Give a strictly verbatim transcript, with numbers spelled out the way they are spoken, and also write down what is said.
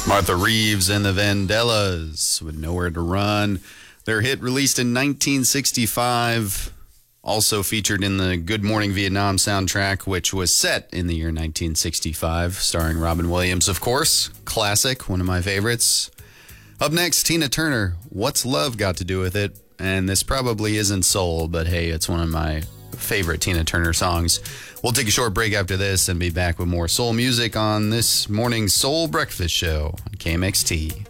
Martha Reeves and the Vandellas with Nowhere to Run. Their hit released in nineteen sixty-five, also featured in the Good Morning Vietnam soundtrack, which was set in the year nineteen sixty-five, starring Robin Williams, of course. Classic, one of my favorites. Up next, Tina Turner, What's Love Got to Do With It? And this probably isn't soul, but hey, it's one of my favorite Tina Turner songs. We'll take a short break after this and be back with more soul music on this morning's Soul Breakfast Show on K M X T.